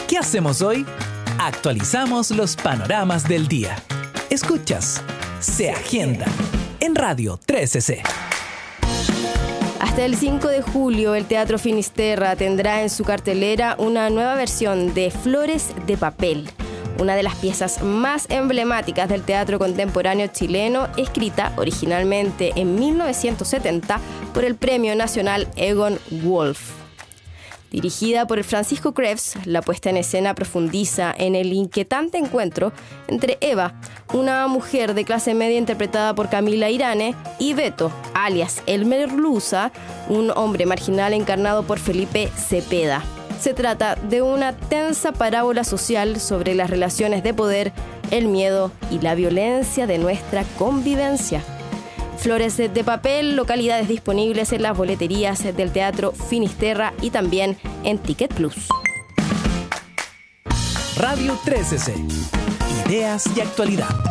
¿Qué hacemos hoy? Actualizamos los panoramas del día. Escuchas Se Agenda en Radio 13C. Hasta el 5 de julio, el Teatro Finisterra tendrá en su cartelera una nueva versión de Flores de Papel, una de las piezas más emblemáticas del teatro contemporáneo chileno, escrita originalmente en 1970 por el Premio Nacional Egon Wolf. Dirigida por Francisco Krebs, la puesta en escena profundiza en el inquietante encuentro entre Eva, una mujer de clase media interpretada por Camila Irane, y Beto, alias El Merluza, un hombre marginal encarnado por Felipe Cepeda. Se trata de una tensa parábola social sobre las relaciones de poder, el miedo y la violencia de nuestra convivencia. Flores de Papel, localidades disponibles en las boleterías del Teatro Finisterra y también en Ticket Plus. Radio 13C. Ideas y actualidad.